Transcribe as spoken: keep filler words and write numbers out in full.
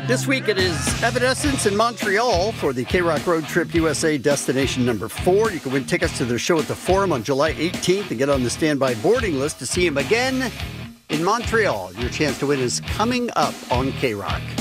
This week it is Evanescence in Montreal for the K-Rock Road Trip U S A destination number four. You can win tickets to their show at the Forum on July eighteenth and get on the standby boarding list to see him again in Montreal. Your chance to win is coming up on K-Rock.